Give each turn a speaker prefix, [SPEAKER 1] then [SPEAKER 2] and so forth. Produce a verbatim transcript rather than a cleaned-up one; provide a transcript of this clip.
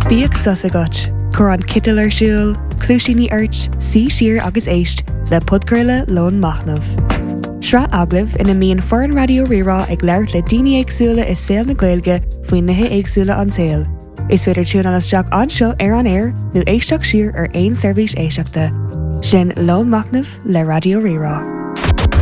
[SPEAKER 1] Bíag sus agat, chur an cital ar siúl, clúisíní airt, sí siar agus éist le podcurla lón machnamh. Sra aglah ina míon foran radio rirá ag leir le daoine éagsúla is saoil na Gaeilge faoin nithe éagsúla an saoil. Is féidir tún an isteach anseo ar an air nó éisteach siar ar aon seirbhís éisteachta. Sin lón machnamh le radio rirá.